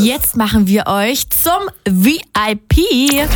Jetzt machen wir euch zum VIP.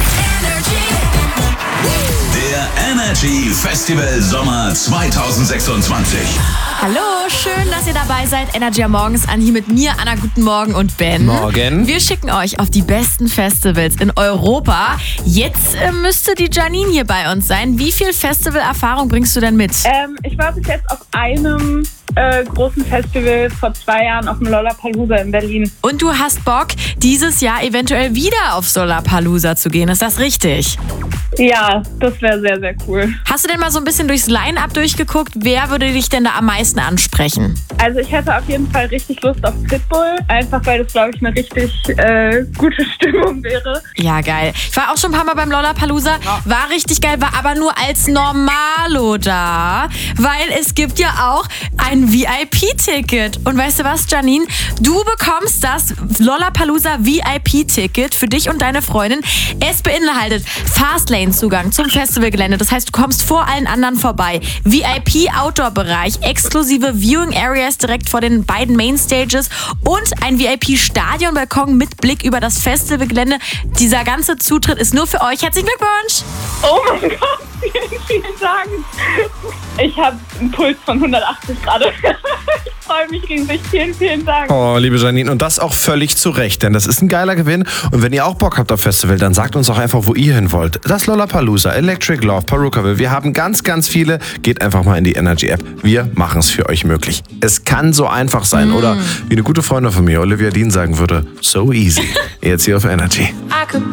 Der Energy Festival Sommer 2026. Hallo, schön, dass ihr dabei seid. Energy am Morgen ist an, hier mit mir, Anna, guten Morgen und Ben. Morgen. Wir schicken euch auf die besten Festivals in Europa. Jetzt müsste die Janine hier bei uns sein. Wie viel Festivalerfahrung bringst du denn mit? Ich war bis jetzt auf einem großen Festival vor 2 Jahren auf dem Lollapalooza in Berlin. Und du hast Bock, dieses Jahr eventuell wieder auf Lollapalooza zu gehen, ist das richtig? Ja, das wäre sehr, sehr cool. Hast du denn mal so ein bisschen durchs Line-Up durchgeguckt? Wer würde dich denn da am meisten ansprechen? Also ich hätte auf jeden Fall richtig Lust auf Pitbull, einfach weil das, glaube ich, eine richtig gute Stimmung wäre. Ja, geil. Ich war auch schon ein paar Mal beim Lollapalooza, war richtig geil, war aber nur als Normalo da, weil es gibt ja auch ein VIP-Ticket. Und weißt du was, Janine? Du bekommst das Lollapalooza VIP-Ticket für dich und deine Freundin. Es beinhaltet Fastlane-Zugang zum Festivalgelände. Das heißt, du kommst vor allen anderen vorbei. VIP-Outdoor-Bereich, exklusive Viewing-Areas direkt vor den beiden Mainstages und ein VIP-Stadion-Balkon mit Blick über das Festivalgelände. Dieser ganze Zutritt ist nur für euch. Herzlichen Glückwunsch! Oh mein Gott, vielen, vielen Dank. Ich habe einen Puls von 180 gerade. Ich freue mich riesig. Vielen, vielen Dank. Oh, liebe Janine, und das auch völlig zu Recht, denn das ist ein geiler Gewinn. Und wenn ihr auch Bock habt auf Festival, dann sagt uns auch einfach, wo ihr hin wollt. Das Lollapalooza, Electric Love, Perukaville, wir haben ganz, ganz viele. Geht einfach mal in die Energy-App. Wir machen es für euch möglich. Es kann so einfach sein, oder wie eine gute Freundin von mir, Olivia Dean, sagen würde, so easy. Jetzt hier auf Energy.